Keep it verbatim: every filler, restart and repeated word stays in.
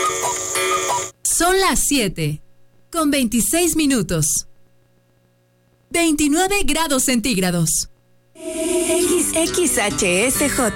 Son las siete, con veintiséis minutos. veintinueve grados centígrados. X H S J